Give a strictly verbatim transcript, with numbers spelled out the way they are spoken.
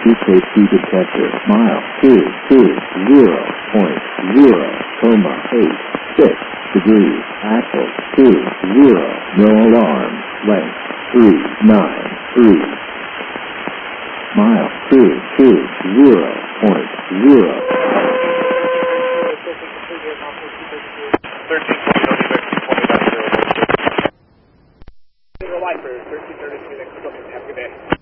two safety detector. Mile two two zero point zero comma eight six degrees. Axle two zero. No alarm. Length three nine three. Mile two two zero point zero. thirteen twenty, twenty back zero. Zero Viper, thirteen thirty-two, next appointment. Have a good day.